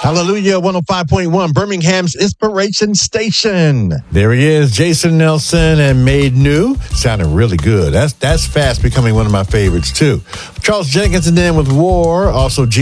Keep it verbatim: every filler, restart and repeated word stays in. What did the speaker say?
Hallelujah, one oh five point one, Birmingham's Inspiration Station. There he is, Jason Nelson and Made New. Sounding really good. That's that's fast becoming one of my favorites, too. Charles Jenkins and then with War, also G